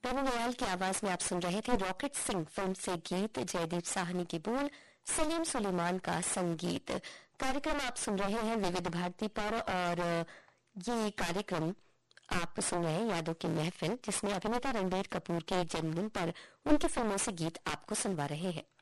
तनु दयाल की आवाज में आप सुन रहे थे रॉकेट सिंह फिल्म से गीत, जयदीप साहनी के बोल, सलीम सुलेमान का संगीत। कार्यक्रम आप सुन रहे हैं विविध भारती पर और ये कार्यक्रम आप सुन रहे हैं यादों की महफिल, जिसमें अभिनेता रणबीर कपूर के जन्मदिन पर उनकी फिल्मों से गीत आपको सुनवा रहे हैं।